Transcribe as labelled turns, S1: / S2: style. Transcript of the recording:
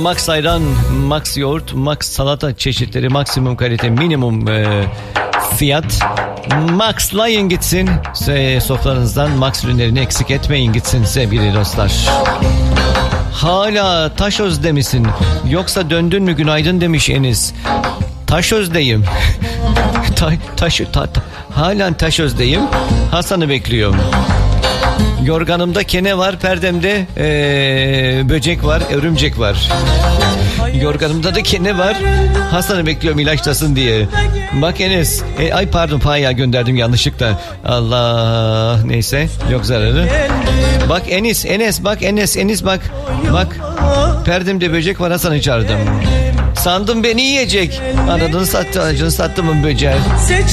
S1: Max ayran, Max yoğurt, Max salata çeşitleri, maksimum kalite, minimum fiyat. Max'layın gitsin. Sofranızdan Max ürünlerini eksik etmeyin gitsin sevgili dostlar. Hala Taşöz'de misin? Yoksa döndün mü günaydın demiş Enis. Taşöz'deyim. Halen Taşöz'deyim. Hasan'ı bekliyorum. Yorganımda kene var, perdemde böcek var, örümcek var. Yorganımda da kene var. Hasan'ı bekliyorum ilaçlasın diye. Bak Enes. Ay pardon Paya gönderdim yanlışlıkla. Allah neyse yok zararı. Bak Enes bak Enes bak. Bak perdemde böcek var Hasan'ı çağırdım. Sandım beni yiyecek. Anadını sattı, acını sattı mı böceği.